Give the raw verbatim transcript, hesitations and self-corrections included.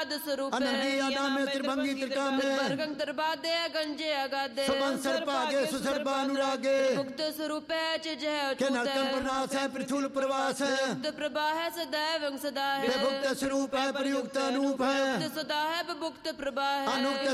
त्रिपाद स्वरूप अनंगी त्रिभंगी त्रिकामे त्रिपादे गंजे अगाधे सुबंसर भागे सुसर्बानुरागे मुक्त स्वरूप है चिजह के नरकम प्रनाश है पृथुल प्रवास है मुक्त प्रभा है सदैव सदा है विभुक्त स्वरूप है प्रयुक्त अनूप है सदा है विभुक्त प्रभा है अनुक्त